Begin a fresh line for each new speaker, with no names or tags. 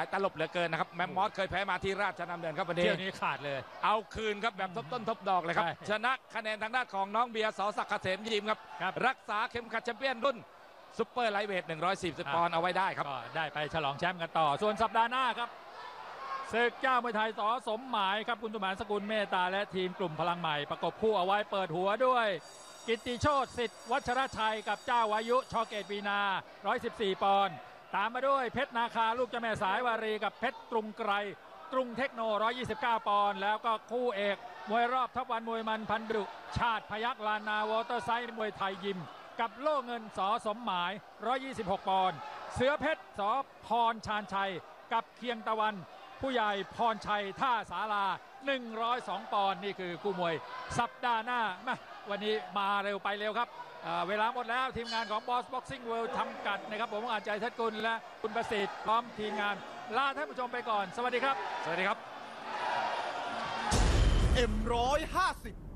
ายตลบเหลือเกินนะครับแมมมอสเคยแพ้มาที่ราชดำเนินครับวันนี้
เที่ยวนี้ขาดเลย
เอาคืนครับแบบทบต้นทบดอกเลยครับ
ใช่
ชนะคะแนนทางด้านของน้องเบียร์สอศักดิ์เกษมยิมครับ
ครับ
รักษาเข็มขัดแชมเปี้ยนรุ่นซุปเปอร์ไลท์เวท140 ปอนด์เอาไว้ได้ครับ
ก็ได้ไปฉลองแชมป์กันต่อส่วนสัปดาห์หน้าครับศึกเจ้ามวยไทยสอสมหมายครับคุณสมานสกุลเมตตาและทีมกลุ่มพลังใหม่ประกบคู่เอาไว้เปิดหัวด้วย กิตติโชติสิทธิ์วัชรชัยกับเจ้าวายุชอเกตวีนา114 ปอนด์ตามมาด้วยเพชรนาคาลูกเจ้าแม่สายวารีกับเพชรกรุงไกรกรุงเทคโน129 ปอนด์แล้วก็คู่เอกมวยรอบทัพวันมวยมันพันดุชาติพยัคฆ์ลานนาวอเตอร์ไซด์มวยไทยยิมกับโล่เงินสอสมหมาย126 ปอนด์เสือเพชรสอพรชาญชัยกับเคียงตะวันผู้ใหญ่พรชัยท่าสารา102 ปอนด์นี่คือคู่มวยสัปดาห์หน้ามาวันนี้มาเร็วไปเร็วครับเวลาหมดแล้วทีมงานของ Boss Boxing World จำกัดนะครับผมอาจารย์ทัศกุลและคุณประสิทธิ์พร้อมทีมงานลาท่านผู้ชมไปก่อนสวัสดีครับ
สวัสดีครับ
M150